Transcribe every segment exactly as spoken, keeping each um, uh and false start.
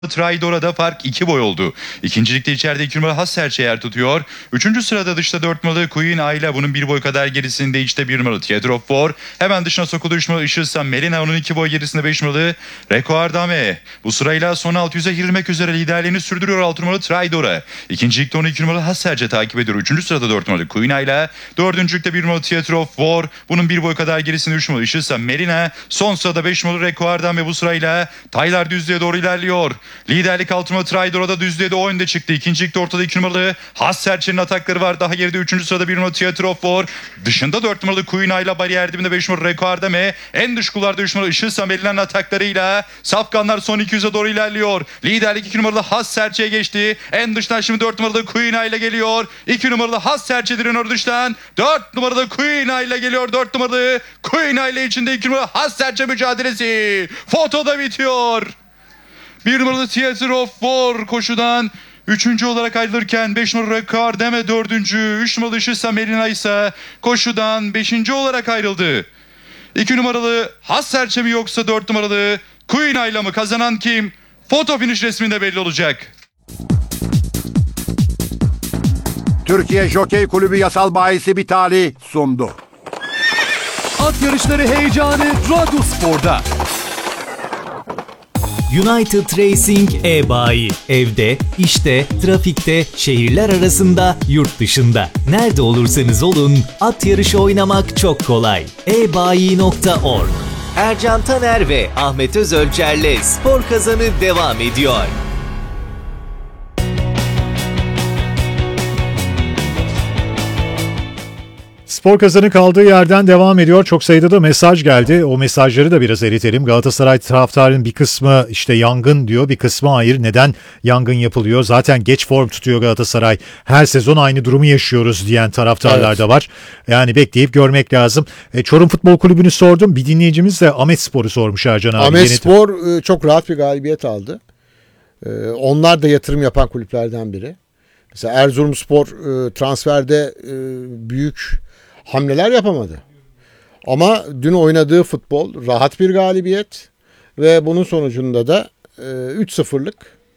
Traidora'da fark iki boy oldu. İkincilikte içeride iki numaralı Hasselçe yer tutuyor. Üçüncü sırada dışta dört numaralı Queen Ayla. Bunun bir boy kadar gerisinde içte bir numaralı Theatre of War. Hemen dışına sokuldu üç numaralı Işılsa Melina. Onun iki boy gerisinde beş numaralı Reko Ardame. Bu sırayla son altı yüze girmek üzere liderliğini sürdürüyor altı numaralı Traidora. İkincilikte on iki numaralı Hasselçe takip ediyor. Üçüncü sırada dört numaralı Queen Ayla. Dördüncülükte bir numaralı Theatre of War. Bunun bir boy kadar gerisinde üç numaralı Işılsa Melina. Son sırada beş numaralı Reko Ardame bu sırayla Taylar düzlüğe doğru ilerliyor. Liderlik altı numaralı Traidora'da düzlüğe de o önde çıktı. İkincilikte ortada iki numaralı Hasselçe'nin atakları var. Daha geride üçüncü sırada bir numaralı Theatre of War. Dışında dört numaralı Queen Ayla, bariyer dibinde beş numaralı Reko Ardame. En dış kulvarda üç numaralı Işılsa Melina'nın ataklarıyla Safkanlar son iki yüze doğru ilerliyor. Liderlik iki numaralı Hasselçe'ye geçti. En dıştan şimdi dört numaralı Queen Ayla geliyor. iki numaralı Hasselçe direniyor dıştan. dört numaralı Queen Ayla geliyor. dört numaralı Queen Ayla içinde iki numaralı Hasselçe mücadelesi. Fotoda bitiyor. bir numaralı Theatre of War koşudan üçüncü olarak ayrılırken beş numaralı Reko Ardame dördüncü. üç numaralı Işılsa Melina ise koşudan beşinci olarak ayrıldı. iki numaralı Hasselçe mi yoksa dört numaralı Queen Ayla mı? Kazanan kim? Foto finish resminde belli olacak. Türkiye Jokey Kulübü Yasal Bayisi Bitali sundu. At yarışları heyecanı Radyospor'da. United Racing e-bayi. Evde, işte, trafikte, şehirler arasında, yurt dışında. Nerede olursanız olun, at yarışı oynamak çok kolay. e bayi nokta org. Ercan Taner ve Ahmet Özölçer'le Spor Kazanı devam ediyor. Spor Kazanı kaldığı yerden devam ediyor. Çok sayıda da mesaj geldi. O mesajları da biraz eritelim. Galatasaray taraftarının bir kısmı işte yangın diyor, bir kısmı hayır. Neden yangın yapılıyor? Zaten geç form tutuyor Galatasaray. Her sezon aynı durumu yaşıyoruz diyen taraftarlar evet. da var. Yani bekleyip görmek lazım. E, Çorum Futbol Kulübü'nü sordum. Bir dinleyicimiz de Ahmet Spor'u sormuş Ercan abi. Ahmet Spor e, çok rahat bir galibiyet aldı. E, onlar da yatırım yapan kulüplerden biri. Mesela Erzurumspor e, transferde e, büyük hamleler yapamadı. Ama dün oynadığı futbol rahat bir galibiyet ve bunun sonucunda da e, üç sıfırlık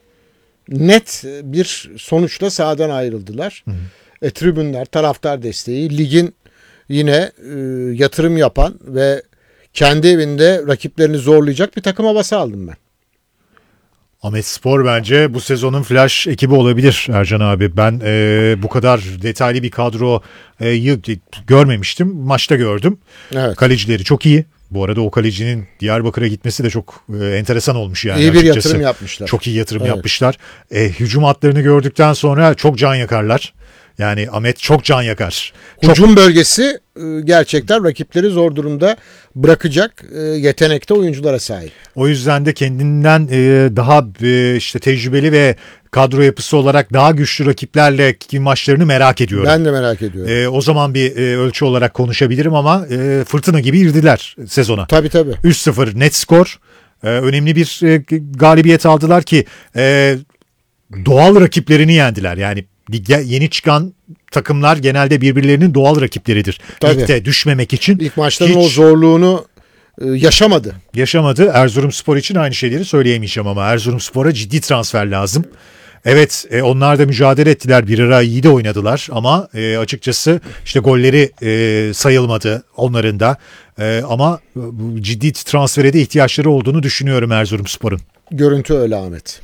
net bir sonuçla sahadan ayrıldılar. Hı hı. E, tribünler, taraftar desteği, ligin yine e, yatırım yapan ve kendi evinde rakiplerini zorlayacak bir takım havası aldım ben. Ahmet Spor bence bu sezonun flash ekibi olabilir Ercan abi. Ben e, bu kadar detaylı bir kadroyu görmemiştim. Maçta gördüm. Evet. Kalecileri çok iyi. Bu arada o kalecinin Diyarbakır'a gitmesi de çok e, enteresan olmuş yani. İyi bir açıkçası. yatırım yapmışlar. Çok iyi yatırım evet. yapmışlar. E, hücum hatlarını gördükten sonra çok can yakarlar. Yani Ahmet çok can yakar. Hücum çok... bölgesi gerçekten rakipleri zor durumda bırakacak yetenekte oyunculara sahip. O yüzden de kendinden daha işte tecrübeli ve kadro yapısı olarak daha güçlü rakiplerle maçlarını merak ediyorum. Ben de merak ediyorum. E, o zaman bir e, ölçü olarak konuşabilirim ama e, fırtına gibi girdiler sezona. Tabii tabii. üç sıfır net skor. E, önemli bir e, galibiyet aldılar ki e, doğal rakiplerini yendiler. Yani yeni çıkan takımlar genelde birbirlerinin doğal rakipleridir. Tabii. Ligde düşmemek için. İlk maçların o zorluğunu yaşamadı. Yaşamadı. Erzurumspor için aynı şeyleri söyleyemeyeceğim ama Erzurumspor'a ciddi transfer lazım. Evet e, onlar da mücadele ettiler. Bir ara iyi de oynadılar ama e, açıkçası işte golleri e, sayılmadı onların da. E, ama ciddi transfere de ihtiyaçları olduğunu düşünüyorum Erzurumspor'un. Görüntü öyle Ahmet.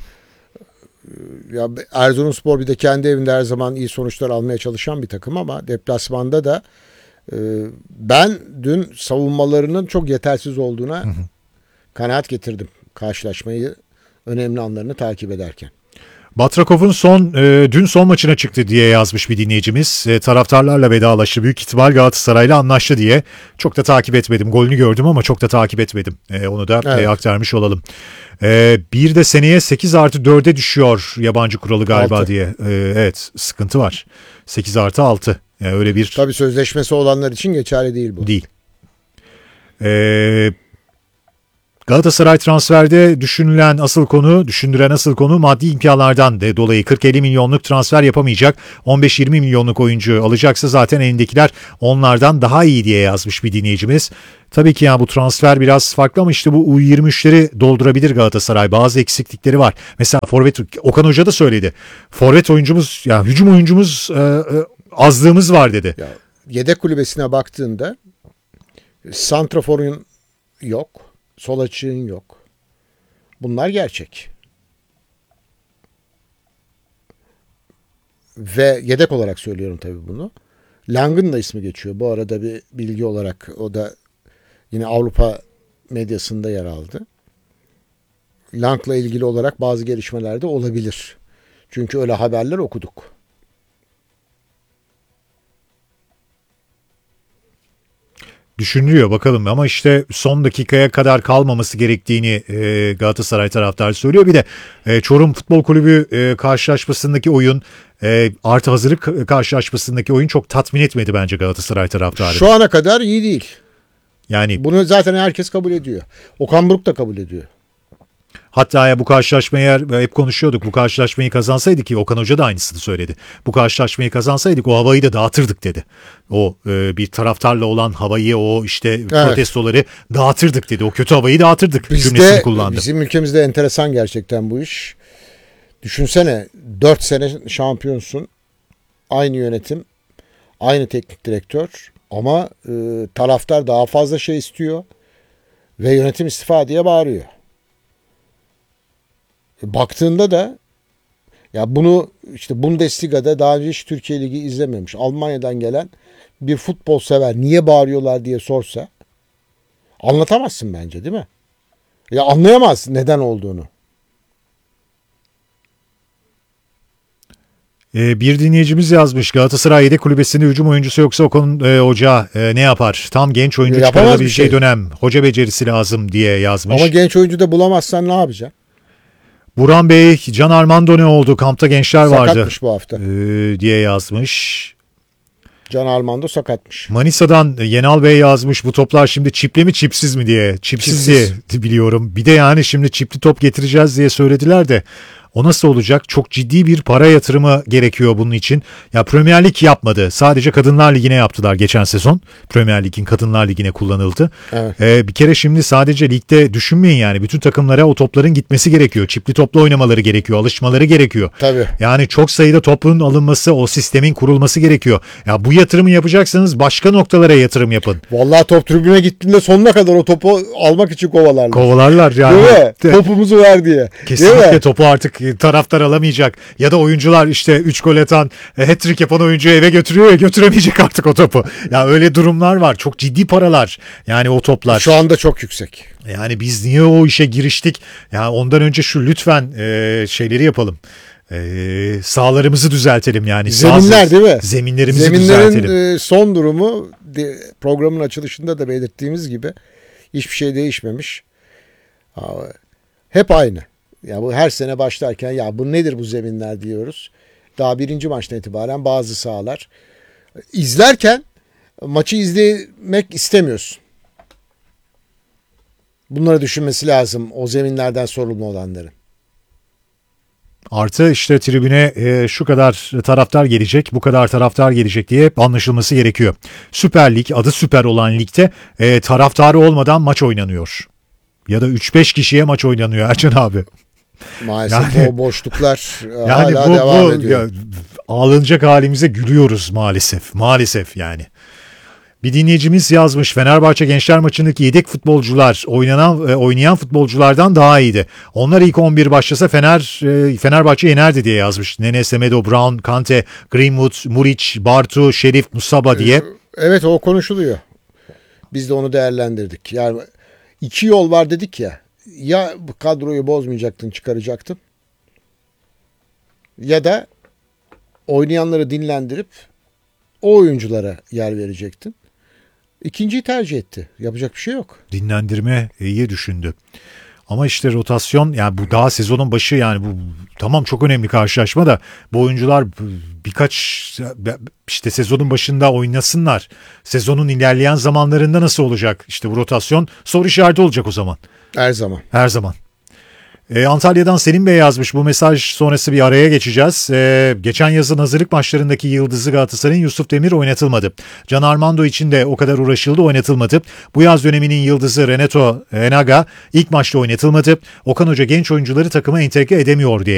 Ya Erzurumspor bir de kendi evinde her zaman iyi sonuçlar almaya çalışan bir takım ama deplasmanda da e, ben dün savunmalarının çok yetersiz olduğuna hı hı. kanaat getirdim. Karşılaşmayı önemli anlarını takip ederken. Batrakov'un son e, dün son maçına çıktı diye yazmış bir dinleyicimiz. E, taraftarlarla vedalaştı. Büyük ihtimal Galatasaray'la anlaştı diye. Çok da takip etmedim. Golünü gördüm ama çok da takip etmedim. E, onu da evet. e, aktarmış olalım. E, bir de seneye sekiz artı dörde düşüyor yabancı kuralı galiba altı diye. E, evet sıkıntı var. sekiz artı altı. Yani öyle bir... Tabii sözleşmesi olanlar için geçerli değil bu. Değil. Eee... Galatasaray transferde düşünülen asıl konu, düşündüren asıl konu maddi imkanlardan de dolayı kırk elli milyonluk transfer yapamayacak. on beş yirmi milyonluk oyuncu alacaksa zaten elindekiler onlardan daha iyi diye yazmış bir dinleyicimiz. Tabii ki ya bu transfer biraz farklı ama işte bu U yirmi üçleri doldurabilir Galatasaray. Bazı eksiklikleri var. Mesela forvet, Okan Hoca da söyledi. Forvet oyuncumuz, ya hücum oyuncumuz e, e, azlığımız var dedi. Ya, yedek kulübesine baktığında santraforun yok, sol açığın yok. Bunlar gerçek. Ve yedek olarak söylüyorum tabii bunu. Lang'ın da ismi geçiyor. Bu arada bir bilgi olarak o da yine Avrupa medyasında yer aldı. Lang'la ilgili olarak bazı gelişmeler de olabilir. Çünkü öyle haberler okuduk. Düşünülüyor bakalım ama işte son dakikaya kadar kalmaması gerektiğini e, Galatasaray taraftarı söylüyor. Bir de e, Çorum Futbol Kulübü e, karşılaşmasındaki oyun e, artı hazırlık karşılaşmasındaki oyun çok tatmin etmedi bence Galatasaray taraftarı. Şu ana kadar iyi değil. Yani Bunu zaten herkes kabul ediyor. Okan Buruk da kabul ediyor. hatta ya bu karşılaşmayı eğer- hep konuşuyorduk, bu karşılaşmayı kazansaydık, ki Okan Hoca da aynısını söyledi. Bu karşılaşmayı kazansaydık o havayı da dağıtırdık dedi. O e, bir taraftarla olan havayı, o işte protestoları dağıtırdık dedi. O kötü havayı dağıtırdık cümlesini Bizde, kullandı. bizim ülkemizde enteresan gerçekten bu iş. Düşünsene dört sene şampiyonsun. Aynı yönetim, aynı teknik direktör ama e, taraftar daha fazla şey istiyor ve yönetim istifa diye bağırıyor. E, baktığında da ya bunu işte Bundesliga'da daha önce hiç Türkiye Ligi izlememiş, Almanya'dan gelen bir futbol sever niye bağırıyorlar diye sorsa anlatamazsın bence, değil mi? Ya anlayamazsın neden olduğunu. Ee, bir dinleyicimiz yazmış, Galatasaray yedek kulübesinde hücum oyuncusu yoksa Okan e, Hoca e, ne yapar? Tam genç oyuncu Yapamaz çıkarılabileceği bir şey. dönem. Hoca becerisi lazım diye yazmış. Ama genç oyuncu da bulamazsan ne yapacaksın? Burhan Bey, Can Armando ne oldu? Kampta gençler vardı Sakatmış bu hafta. e, diye yazmış. Can Armando sakatmış. Manisa'dan Yenal Bey yazmış, bu toplar şimdi çipli mi çipsiz mi diye. Çipsiz, Çipsiz. diye biliyorum. Bir de yani şimdi çipli top getireceğiz diye söylediler de o nasıl olacak? Çok ciddi bir para yatırımı gerekiyor bunun için. Ya Premier Lig yapmadı. Sadece Kadınlar Ligi'ne yaptılar geçen sezon. Premier Lig'in Kadınlar Ligi'ne kullanıldı. Evet. Ee, bir kere şimdi sadece ligde düşünmeyin yani. Bütün takımlara o topların gitmesi gerekiyor. Çipli topla oynamaları gerekiyor. Alışmaları gerekiyor. Tabii. Yani çok sayıda topun alınması, o sistemin kurulması gerekiyor. Ya bu yatırımı yapacaksanız başka noktalara yatırım yapın. Vallahi top tribüne gittiğinde sonuna kadar o topu almak için kovalarlar. Kovalarlar yani. Değil mi? De- Topumuzu ver diye. Değil Kesinlikle mi? topu artık taraftar alamayacak. Ya da oyuncular işte üç gol atan, e, hat-trick yapan oyuncuyu eve götürüyor ya, götüremeyecek artık o topu. Ya öyle durumlar var. Çok ciddi paralar. Yani o toplar. Şu anda çok yüksek. Yani biz niye o işe giriştik? Ya ondan önce şu lütfen e, şeyleri yapalım. E, sahalarımızı düzeltelim yani. Zeminler Sağ- değil mi? Zeminlerimizi düzeltelim. Zeminlerin e, son durumu de- programın açılışında da belirttiğimiz gibi hiçbir şey değişmemiş. Aa, Hep aynı. Ya bu her sene başlarken ya bu nedir bu zeminler diyoruz. Daha birinci maçtan itibaren bazı sahalar izlerken maçı izlemek istemiyorsun. Bunları düşünmesi lazım o zeminlerden sorumlu olanların. Artı işte tribüne e, şu kadar taraftar gelecek, bu kadar taraftar gelecek diye hep anlaşılması gerekiyor. Süper Lig, adı süper olan ligde e, taraftarı olmadan maç oynanıyor. Ya da üç beş kişiye maç oynanıyor Ercan abi. Maalesef Yani- o boşluklar Yani hala bu, devam bu ediyor. ya, ağlanacak halimize gülüyoruz maalesef. Maalesef yani. Bir dinleyicimiz yazmış, Fenerbahçe Gençler maçındaki yedek futbolcular oynanan e, oynayan futbolculardan daha iyiydi. Onlar ilk on bir başlasa Fener e, Fenerbahçe yenerdi diye yazmış. Nene, Semedo, Brown, Kante, Greenwood, Muric, Bartu, Şerif, Musaba diye. Evet, o konuşuluyor. Biz de onu değerlendirdik. Yani iki yol var dedik ya. Ya bu kadroyu bozmayacaktın, çıkaracaktın. Ya da oynayanları dinlendirip o oyunculara yer verecektin. İkinciyi tercih etti. Yapacak bir şey yok. Dinlendirme iyi düşündü. Ama işte rotasyon, yani bu daha sezonun başı, yani bu tamam çok önemli karşılaşma da bu oyuncular birkaç işte sezonun başında oynasınlar. Sezonun ilerleyen zamanlarında nasıl olacak? İşte bu rotasyon soru işareti olacak o zaman. Her zaman. Her zaman. Ee, Antalya'dan Selim Bey yazmış. Bu mesaj sonrası bir araya geçeceğiz. Ee, geçen yazın hazırlık maçlarındaki yıldızı Galatasaray'ın Yusuf Demir oynatılmadı. Can Armando için de o kadar uğraşıldı, oynatılmadı. Bu yaz döneminin yıldızı Renato Enaga ilk maçta oynatılmadı. Okan Hoca genç oyuncuları takıma entegre edemiyor diye